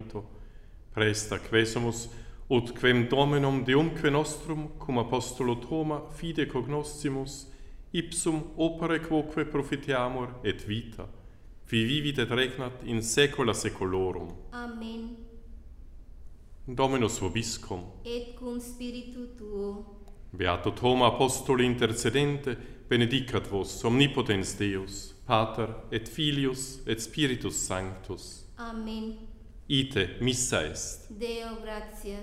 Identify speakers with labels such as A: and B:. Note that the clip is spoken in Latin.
A: advenito, presta quesumus, ut quem Dominum deumque nostrum, cum apostolo Thoma, fide cognoscimus, ipsum opere quoque profiteamur et vita, qui vivit et regnat in saecula saeculorum.
B: Amen.
A: Dominus vobiscum.
B: Et cum spiritu tuo.
A: Beato Thoma, apostoli intercedente, benedicat vos omnipotens Deus, Pater et Filius et Spiritus Sanctus.
B: Amen.
A: Ite missa est.
B: Deo gratias.